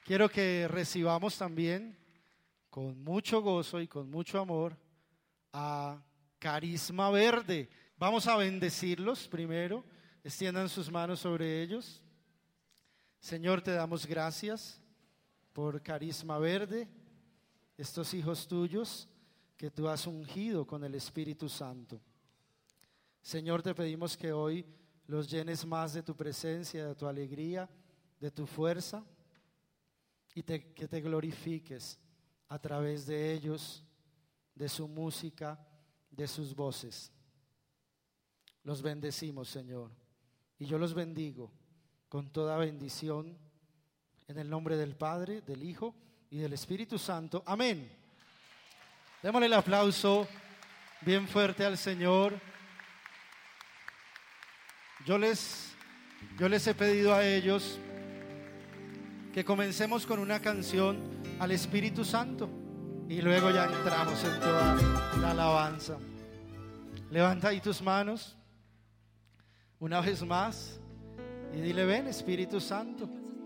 Quiero que recibamos también con mucho gozo y con mucho amor a Carisma Verde. Vamos a bendecirlos primero. Extiendan sus manos sobre ellos. Señor, te damos gracias por Carisma Verde, estos hijos tuyos que tú has ungido con el Espíritu Santo. Señor, te pedimos que hoy los llenes más de tu presencia, de tu alegría, de tu fuerza, y que te glorifiques a través de ellos, de su música, de sus voces. Los bendecimos, Señor, y yo los bendigo con toda bendición en el nombre del Padre, del Hijo y del Espíritu Santo. Amén. Démosle el aplauso bien fuerte al Señor. Yo les he pedido a ellos que comencemos con una canción al Espíritu Santo y luego ya entramos en toda la alabanza. Levanta ahí tus manos una vez más y dile: ven, Espíritu Santo,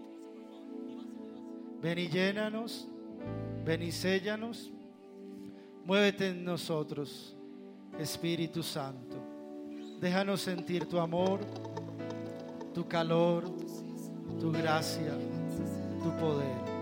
ven y llénanos, ven y séllanos, muévete en nosotros, Espíritu Santo. Déjanos sentir tu amor, tu calor, tu gracia, tu poder.